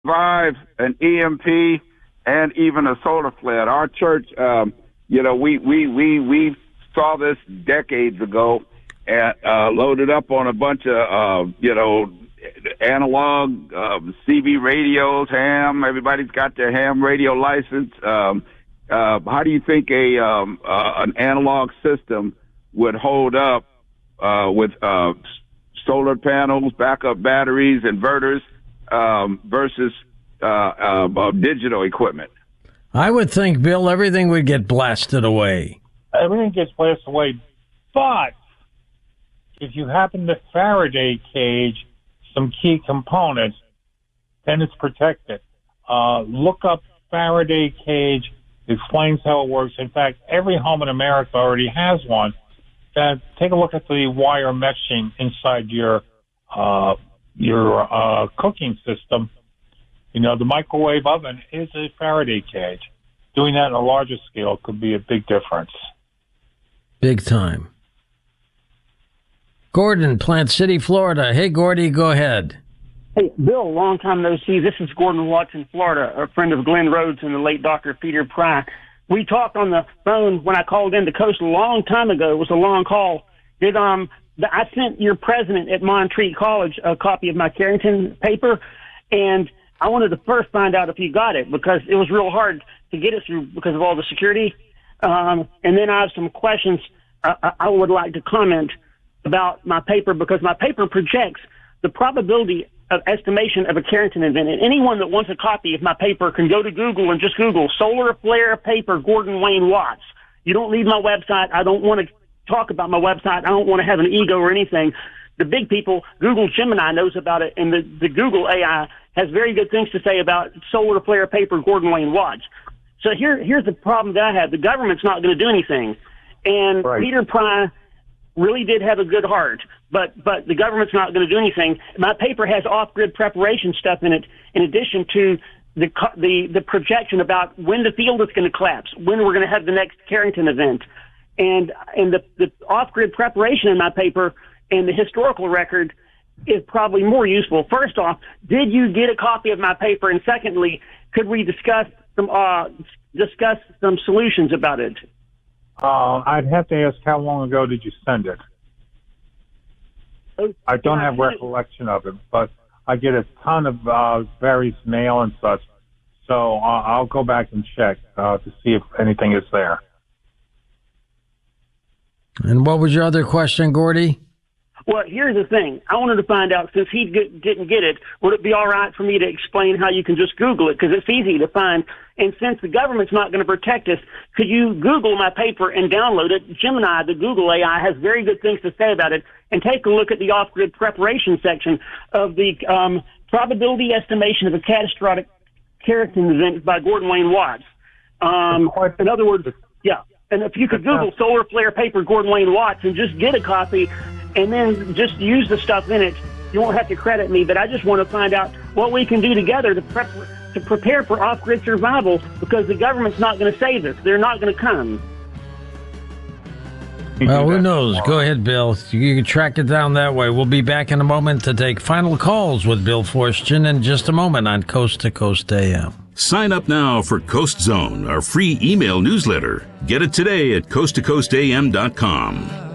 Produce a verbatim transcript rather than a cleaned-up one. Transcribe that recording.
survive an E M P and even a solar flood. Our church, um, you know, we, we, we, we saw this decades ago and uh, loaded up on a bunch of, uh, you know, analog uh, C B radios, ham. Everybody's got their ham radio license. Um, uh, how do you think a um, uh, an analog system would hold up uh, with uh, solar panels, backup batteries, inverters um, versus uh, uh, digital equipment? I would think, Bill, everything would get blasted away. Everything gets blasted away, but if you happen to Faraday cage some key components, then it's protected. Uh, look up Faraday cage. It explains how it works. In fact, every home in America already has one. Uh, take a look at the wire meshing inside your uh, your uh, cooking system. You know, the microwave oven is a Faraday cage. Doing that on a larger scale could be a big difference. Big time. Gordon, Plant City, Florida. Hey, Gordy, go ahead. Hey, Bill, long time no see. This is Gordon Watson, Florida, a friend of Glenn Rhodes and the late Doctor Peter Pry. We talked on the phone when I called into Coast a long time ago. It was a long call. Did um, the, I sent your president at Montreat College a copy of my Carrington paper, and I wanted to first find out if you got it because it was real hard to get it through because of all the security. Um, and then I have some questions I, I would like to comment about my paper because my paper projects the probability of estimation of a Carrington event. And anyone that wants a copy of my paper can go to Google and just Google solar flare paper Gordon Wayne Watts. You don't need my website. I don't want to talk about my website. I don't want to have an ego or anything. The big people, Google Gemini knows about it, and the, the Google A I has very good things to say about solar flare paper Gordon Wayne Watts. So here, here's the problem that I have. The government's not going to do anything. And right. Peter Pry really did have a good heart, but but the government's not going to do anything. My paper has off-grid preparation stuff in it, in addition to the the the projection about when the field is going to collapse, when we're going to have the next Carrington event, and and the the off-grid preparation in my paper and the historical record is probably more useful. First off, did you get a copy of my paper? And secondly, could we discuss some uh, discuss some solutions about it? Uh, I'd have to ask, how long ago did you send it? I don't have recollection of it, but I get a ton of uh, various mail and such, so uh, I'll go back and check uh, to see if anything is there. And what was your other question, Gordy? Well, here's the thing. I wanted to find out, since he get, didn't get it, would it be all right for me to explain how you can just Google it? Because it's easy to find. And since the government's not going to protect us, could you Google my paper and download it? Gemini, the Google A I, has very good things to say about it. And take a look at the off-grid preparation section of the um, probability estimation of a catastrophic Carrington event by Gordon Wayne Watts. Um, in other words, yeah. And if you could Google solar flare paper Gordon Wayne Watts and just get a copy and then just use the stuff in it, you won't have to credit me, but I just want to find out what we can do together to prep, to prepare for off-grid survival, because the government's not going to save us. They're not going to come. Well, who knows? Go ahead, Bill. You can track it down that way. We'll be back in a moment to take final calls with Bill Forstchen in just a moment on Coast to Coast A M. Sign up now for Coast Zone, our free email newsletter. Get it today at coast to coast a m dot com.